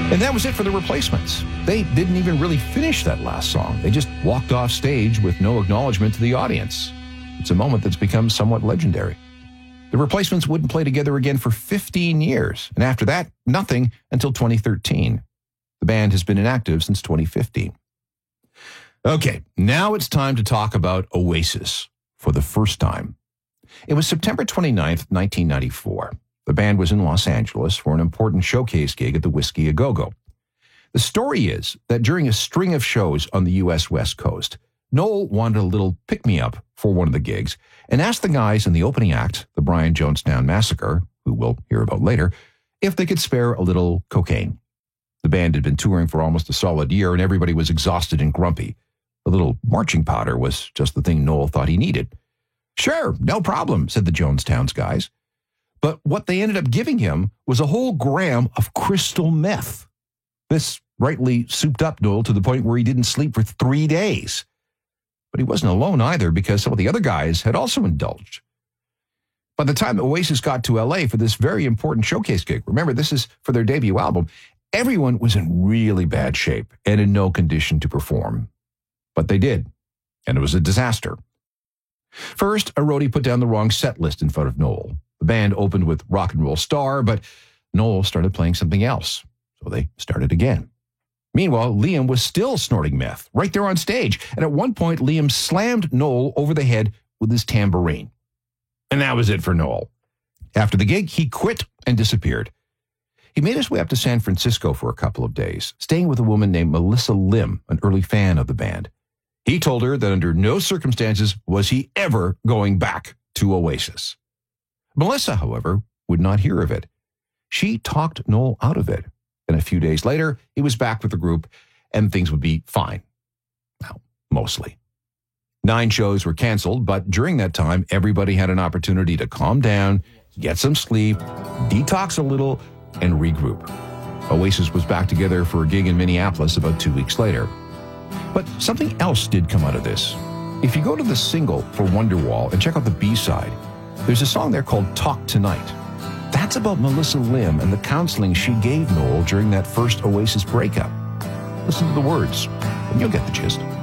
And that was it for the Replacements. They didn't even really finish that last song. They just walked off stage with no acknowledgement to the audience. It's a moment that's become somewhat legendary. The Replacements wouldn't play together again for 15 years, and after that, nothing until 2013. The band has been inactive since 2015. Okay, now it's time to talk about Oasis for the first time. It was September 29th, 1994. The band was in Los Angeles for an important showcase gig at the Whiskey A Go-Go. The story is that during a string of shows on the U.S. West Coast, Noel wanted a little pick-me-up for one of the gigs and asked the guys in the opening act, the Brian Jonestown Massacre, who we'll hear about later, if they could spare a little cocaine. The band had been touring for almost a solid year and everybody was exhausted and grumpy. A little marching powder was just the thing Noel thought he needed. Sure, no problem, said the Jonestowns guys. But what they ended up giving him was a whole gram of crystal meth. This rightly souped up Noel to the point where he didn't sleep for 3 days. But he wasn't alone either because some of the other guys had also indulged. By the time Oasis got to LA for this very important showcase gig, remember this is for their debut album, everyone was in really bad shape and in no condition to perform. But they did, and it was a disaster. First, a roadie put down the wrong set list in front of Noel. The band opened with Rock and Roll Star, but Noel started playing something else, so they started again. Meanwhile, Liam was still snorting meth right there on stage, and at one point, Liam slammed Noel over the head with his tambourine. And that was it for Noel. After the gig, he quit and disappeared. He made his way up to San Francisco for a couple of days, staying with a woman named Melissa Lim, an early fan of the band. He told her that under no circumstances was he ever going back to Oasis. Melissa, however, would not hear of it. She talked Noel out of it, and a few days later, he was back with the group, and things would be fine. Well, mostly. 9 shows were canceled, but during that time, everybody had an opportunity to calm down, get some sleep, detox a little, and regroup. Oasis was back together for a gig in Minneapolis about 2 weeks later. But something else did come out of this. If you go to the single for Wonderwall and check out the B-side, there's a song there called Talk Tonight. That's about Melissa Lim and the counseling she gave Noel during that first Oasis breakup. Listen to the words, and you'll get the gist.